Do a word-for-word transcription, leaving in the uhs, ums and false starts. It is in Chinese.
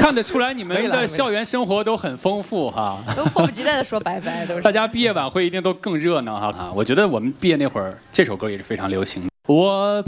看得出来你们的校园生活都很丰富哈， 都迫不及待的说拜拜，都是。 大家毕业晚会一定都更热闹哈。啊，我觉得我们毕业那会儿，这首歌也是非常流行的。我